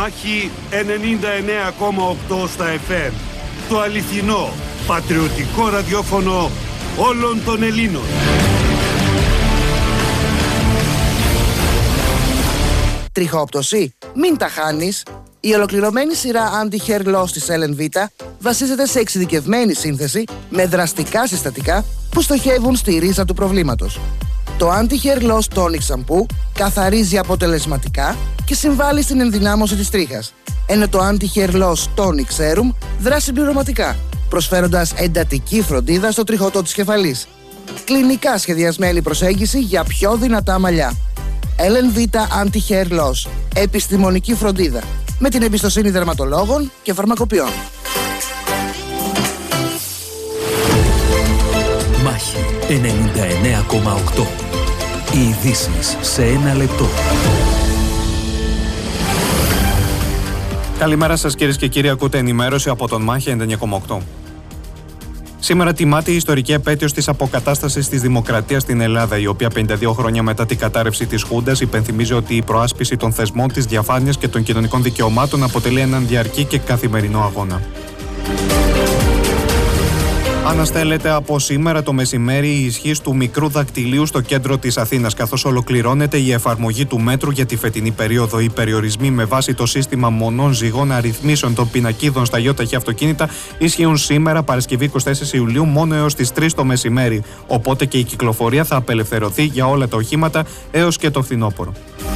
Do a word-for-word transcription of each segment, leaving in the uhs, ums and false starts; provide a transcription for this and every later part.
Μάχη ενενήντα εννέα κόμμα οκτώ στα εφ εμ. Το αληθινό, πατριωτικό ραδιόφωνο όλων των Ελλήνων. Τριχόπτωση? Μην τα χάνεις. Η ολοκληρωμένη σειρά Anti-Hair Loss της Ellen Vita βασίζεται σε εξειδικευμένη σύνθεση με δραστικά συστατικά που στοχεύουν στη ρίζα του προβλήματος. Το Anti-Hair Loss Tonic Shampoo καθαρίζει αποτελεσματικά και συμβάλλει στην ενδυνάμωση της τρίχας, ενώ το Anti-Hair Loss Tonic Serum δράσει συμπληρωματικά, προσφέροντας εντατική φροντίδα στο τριχωτό της κεφαλής. Κλινικά σχεδιασμένη προσέγγιση για πιο δυνατά μαλλιά. Ellen Vita Anti-Hair Loss. Επιστημονική φροντίδα με την εμπιστοσύνη δερματολόγων και φαρμακοποιών. Μάχη ενενήντα εννέα κόμμα οκτώ. Οι ειδήσεις σε ένα λεπτό. Καλημέρα σας κυρίες και κύριοι, ακούτε ενημέρωση από τον Μάχη ενενήντα εννέα κόμμα οκτώ. Σήμερα τιμάται η ιστορική επέτειος της αποκατάστασης της δημοκρατίας στην Ελλάδα, η οποία πενήντα δύο χρόνια μετά την κατάρρευση της Χούντας υπενθυμίζει ότι η προάσπιση των θεσμών, της διαφάνειας και των κοινωνικών δικαιωμάτων αποτελεί έναν διαρκή και καθημερινό αγώνα. Αναστέλλεται από σήμερα το μεσημέρι η ισχύς του μικρού δακτυλίου στο κέντρο της Αθήνας, καθώς ολοκληρώνεται η εφαρμογή του μέτρου για τη φετινή περίοδο. Οι περιορισμοί με βάση το σύστημα μονών ζυγών αριθμίσεων των πινακίδων στα ιόταχη αυτοκίνητα ισχύουν σήμερα, Παρασκευή εικοστή τέταρτη Ιουλίου, μόνο έως τις τρεις το μεσημέρι. Οπότε και η κυκλοφορία θα απελευθερωθεί για όλα τα οχήματα έως και το φθινόπωρο.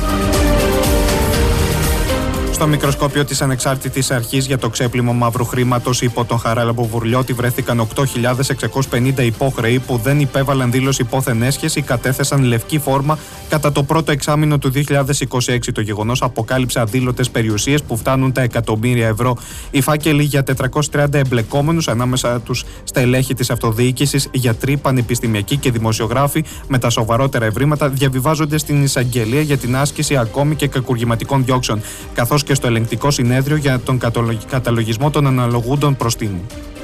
Στο μικροσκόπιο της Ανεξάρτητης Αρχής για το ξέπλυμα μαύρου χρήματος υπό τον Χαράλαμπο Βουρλιώτη βρέθηκαν οκτώ χιλιάδες εξακόσιοι πενήντα υπόχρεοι που δεν υπέβαλαν δήλωση υπόθεν έσχεση ή κατέθεσαν λευκή φόρμα κατά το πρώτο εξάμηνο του δύο χιλιάδες είκοσι έξι. Το γεγονός αποκάλυψε αδήλωτες περιουσίες που φτάνουν τα εκατομμύρια ευρώ. Οι φάκελοι για τετρακόσιους τριάντα εμπλεκόμενους, ανάμεσα τους στελέχη της αυτοδιοίκησης, γιατροί, πανεπιστημιακοί και δημοσιογράφοι με τα σοβαρότερα ευρήματα, διαβιβάζονται στην εισαγγελία για την άσκηση ακόμη και κακουργηματικών διώξεων, καθώς και στο ελεγκτικό συνέδριο για τον καταλογισμό των αναλογούντων προστίμου.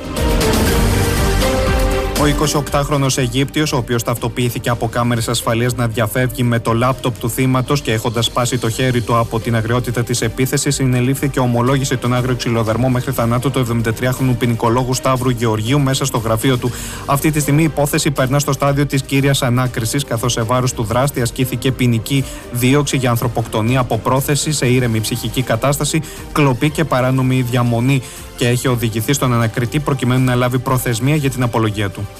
Ο εικοσιοκτάχρονος Αιγύπτιος, ο οποίος ταυτοποιήθηκε από κάμερες ασφαλείας να διαφεύγει με το λάπτοπ του θύματος και έχοντας σπάσει το χέρι του από την αγριότητα της επίθεσης, συνελήφθη και ομολόγησε τον άγριο ξυλοδαρμό μέχρι θανάτου του εβδομηντατριάχρονου ποινικολόγου Σταύρου Γεωργίου μέσα στο γραφείο του. Αυτή τη στιγμή η υπόθεση περνά στο στάδιο της κύριας ανάκρισης, καθώς σε βάρος του δράστη ασκήθηκε ποινική δίωξη για ανθρωποκτονία από πρόθεση σε ήρεμη ψυχική κατάσταση, κλοπή και παράνομη διαμονή, και έχει οδηγηθεί στον ανακριτή προκειμένου να λάβει προθεσμία για την απολογία του.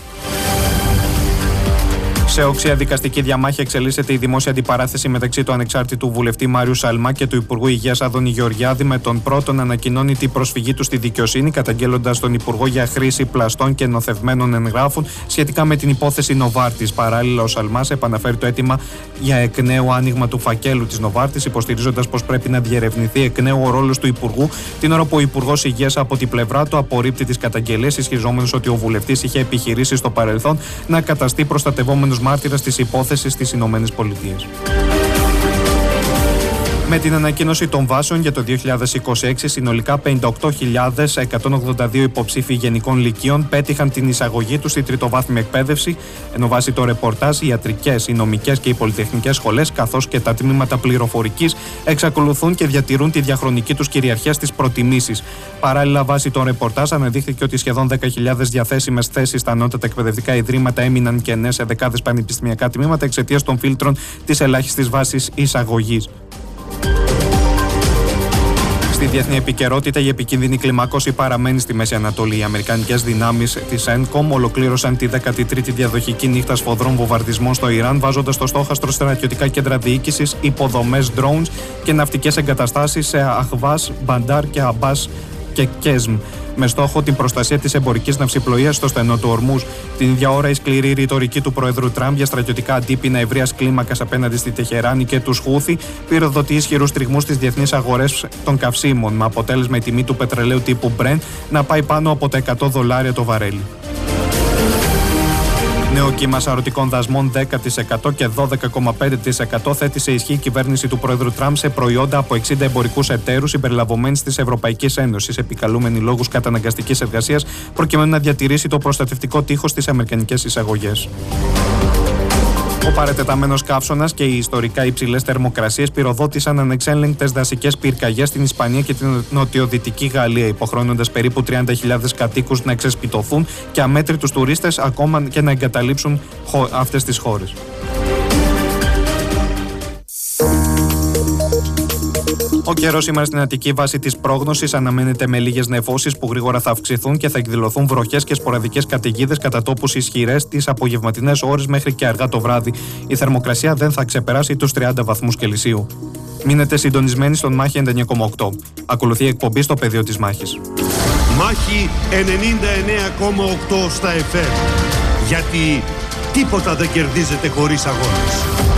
Σε οξία δικαστική διαμάχη εξελίσσεται η δημόσια αντιπαράθεση μεταξύ του ανεξάρτητου βουλευτή Μάριου Σαλμά και του Υπουργού Υγείας Άδωνη Γεωργιάδη, με τον πρώτον να ανακοινώνει την προσφυγή του στη δικαιοσύνη, καταγγέλλοντας τον Υπουργό για χρήση πλαστών και νοθευμένων εγγράφων σχετικά με την υπόθεση Νοβάρτης. Παράλληλα, ο Σαλμάς επαναφέρει το αίτημα για εκ νέου άνοιγμα του φακέλου της Νοβάρτης, υποστηρίζοντας πως πρέπει να διερευνηθεί εκ νέου ο ρόλος του Υπουργού, την ώρα που ο Υπουργός Υγείας από την πλευρά του απορρίπτει τις καταγγελίες, ισχυριζόμενος ότι ο βουλευτής είχε επιχειρήσει στο παρελθόν να καταστεί προστατευόμενος μάρτυρας της υπόθεσης στις Ηνωμένες Πολιτείες. Με την ανακοίνωση των βάσεων για το δύο χιλιάδες είκοσι έξι, συνολικά πενήντα οκτώ χιλιάδες εκατόν ογδόντα δύο υποψήφοι γενικών λυκείων πέτυχαν την εισαγωγή τους στη τριτοβάθμια εκπαίδευση, ενώ βάσει το ρεπορτάζ οι ιατρικές, οι νομικές και οι πολυτεχνικές σχολές, καθώς και τα τμήματα πληροφορικής, εξακολουθούν και διατηρούν τη διαχρονική τους κυριαρχία στις προτιμήσεις. Παράλληλα, βάσει το ρεπορτάζ αναδείχθηκε ότι σχεδόν δέκα χιλιάδες διαθέσιμες θέσεις στα ανώτατα εκπαιδευτικά ιδρύματα έμειναν κενές σε δεκάδες πανεπιστημιακά τμήματα εξαιτίας των φίλτρων της ελάχιστης βάσης εισαγωγής. Στη διεθνή επικαιρότητα, η επικίνδυνη κλιμάκωση παραμένει στη Μέση Ανατολή. Οι αμερικανικές δυνάμεις της ένκομ ολοκλήρωσαν τη δέκατη τρίτη διαδοχική νύχτα σφοδρών βομβαρδισμών στο Ιράν, βάζοντας στο στόχαστρο στρατιωτικά κέντρα διοίκησης, υποδομές drones και ναυτικές εγκαταστάσεις σε Αχβάς, Μπαντάρ και Αμπάς και Κέσμ, με στόχο την προστασία της εμπορικής ναυσιπλοείας στο στενό του Ορμούζ. Την ίδια ώρα, η σκληρή ρητορική του Προέδρου Τραμπ για στρατιωτικά αντίπεινα ευρείας κλίμακας απέναντι στη Τεχεράνη και τους Χούθη πυροδοτεί ισχυρούς τριγμούς στις διεθνείς αγορές των καυσίμων, με αποτέλεσμα η τιμή του πετρελαίου τύπου Brent να πάει πάνω από τα εκατό δολάρια το βαρέλι. Νέο κύμα σαρωτικών δασμών δέκα τοις εκατό και δώδεκα κόμμα πέντε τοις εκατό θέτει σε ισχύ η κυβέρνηση του Πρόεδρου Τραμπ σε προϊόντα από εξήντα εμπορικούς εταίρους συμπεριλαμβανομένης της Ευρωπαϊκής Ένωσης, επικαλούμενοι λόγους καταναγκαστικής εργασίας, προκειμένου να διατηρήσει το προστατευτικό τείχος στις αμερικανικές εισαγωγές. Ο παρετεταμένος καύσωνας και οι ιστορικά υψηλές θερμοκρασίες πυροδότησαν ανεξέλεγκτες δασικές πυρκαγιές στην Ισπανία και την νοτιοδυτική Γαλλία, υποχρεώνοντας περίπου τριάντα χιλιάδες κατοίκους να εξεσπιτωθούν και αμέτρητους τουρίστες ακόμα και να εγκαταλείψουν αυτές τις χώρες. Ο καιρός σήμερα στην Αττική βάσει της πρόγνωσης αναμένεται με λίγες νεφώσεις που γρήγορα θα αυξηθούν και θα εκδηλωθούν βροχές και σποραδικές καταιγίδες κατά τόπους ισχυρές τις απογευματινές ώρες μέχρι και αργά το βράδυ. Η θερμοκρασία δεν θα ξεπεράσει τους τριάντα βαθμούς Κελσίου. Μείνετε συντονισμένοι στον Μάχη ενενήντα εννέα κόμμα οκτώ. Ακολουθεί η εκπομπή στο πεδίο της μάχης. Μάχη ενενήντα εννέα κόμμα οκτώ στα εφ εμ. Γιατί τίποτα δεν κερδίζεται χωρίς αγώνες.